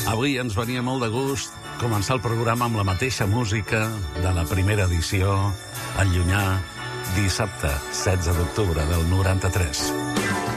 Avui ens venia molt de gust començar el programa amb la mateixa música de la primera edició, el llunyà dissabte 16 d'octubre del 93.